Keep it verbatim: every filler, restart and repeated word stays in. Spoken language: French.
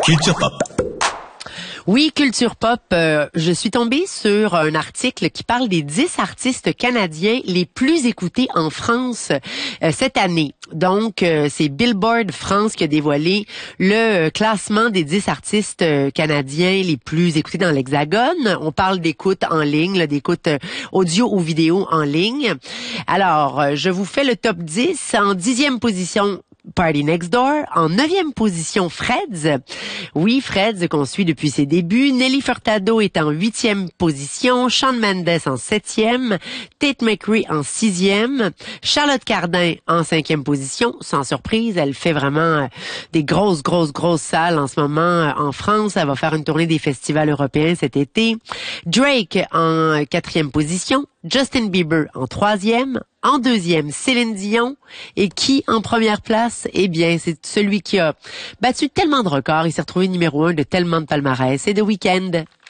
Culture Pop. Oui, Culture Pop, euh, je suis tombée sur un article qui parle des dix artistes canadiens les plus écoutés en France euh, cette année. Donc, euh, c'est Billboard France qui a dévoilé le classement des dix artistes euh, canadiens les plus écoutés dans l'Hexagone. On parle d'écoute en ligne, là, d'écoute euh, audio ou vidéo en ligne. Alors, euh, je vous fais le top dix. En dixième position, Party Next Door. En neuvième position, Freds. Oui, Freds qu'on suit depuis ses débuts. Nelly Furtado est en huitième position. Shawn Mendes en septième. Tate McRae en sixième. Charlotte Cardin en cinquième position. Sans surprise, elle fait vraiment des grosses, grosses, grosses salles en ce moment en France. Elle va faire une tournée des festivals européens cet été. Drake en quatrième position. Justin Bieber en troisième. En deuxième, Céline Dion. Et qui en première place? Eh bien, c'est celui qui a battu tellement de records. Il s'est retrouvé numéro un de tellement de palmarès. C'est The Weeknd.